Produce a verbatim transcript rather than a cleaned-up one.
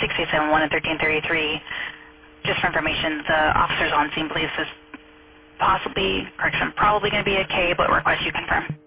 six eight seven one and thirteen thirty-three. Just for information, the officers on scene believes this possibly, correction, probably going to be a K, but request you confirm.